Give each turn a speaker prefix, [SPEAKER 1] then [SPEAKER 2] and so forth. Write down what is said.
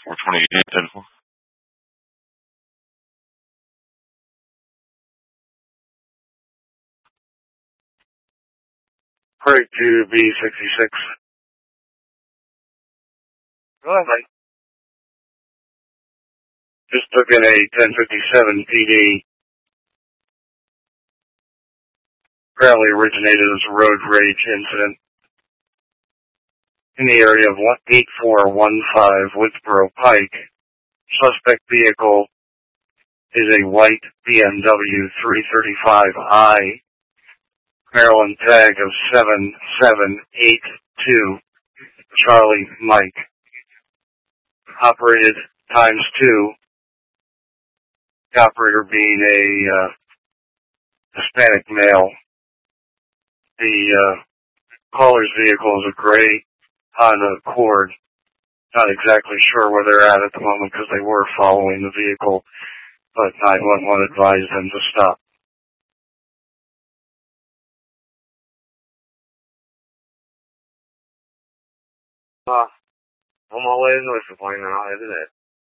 [SPEAKER 1] 428, 10-4.
[SPEAKER 2] Break to B66. Go ahead, Mike. Just took in a 1057 PD. Apparently originated as a road rage incident in the area of 8415 Woodsboro Pike. Suspect vehicle is a white BMW 335i, Maryland tag of 7782 Charlie Mike. Operated ×2, the operator being a Hispanic male. The caller's vehicle is a gray Honda Accord. Not exactly sure where they're at the moment because they were following the vehicle, but 911 advised them to stop. I'm always noise appointment, I'll edit it.